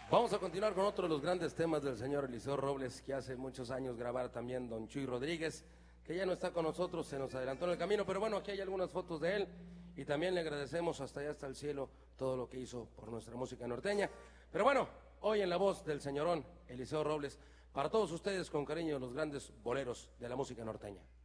Vamos a continuar con otro de los grandes temas del señor Eliseo Robles, que hace muchos años grabara también don Chuy Rodríguez, que ya no está con nosotros, se nos adelantó en el camino, pero bueno, aquí hay algunas fotos de él y también le agradecemos hasta allá, hasta el cielo, todo lo que hizo por nuestra música norteña. Pero bueno, hoy en la voz del señorón Eliseo Robles, para todos ustedes con cariño los grandes boleros de la música norteña.